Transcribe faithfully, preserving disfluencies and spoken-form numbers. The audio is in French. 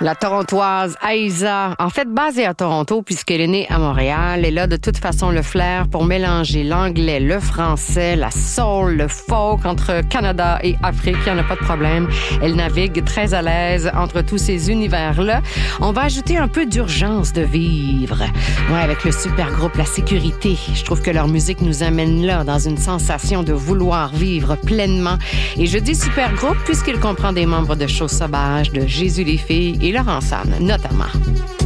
La Torontoise Aïssa, en fait basée à Toronto puisqu'elle est née à Montréal, elle a de toute façon le flair pour mélanger l'anglais, le français, la soul, le folk entre Canada et Afrique, il n'y en a pas de problème. Elle navigue très à l'aise entre tous ces univers-là. On va ajouter un peu d'urgence de vivre. Ouais, avec le super groupe La Sécurité, je trouve que leur musique nous amène là dans une sensation de vouloir vivre pleinement. Et je dis super groupe puisqu'il comprend des membres de Chose Sauvage, de Jésus les filles et Laurent Sanne, notamment.